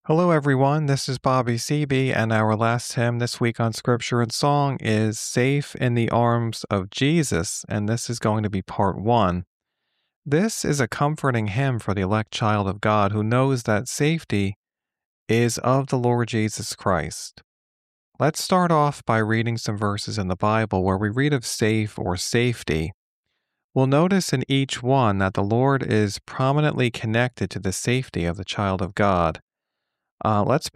Hello, everyone. This is Bobby CB, and our last hymn this week on Scripture and Song is Safe in the Arms of Jesus, and this is going to be part one. This is a comforting hymn for the elect child of God who knows that safety is of the Lord Jesus Christ. Let's start off by reading some verses in the Bible where we read of safe or safety. We'll notice in each one that the Lord is prominently connected to the safety of the child of God. Let's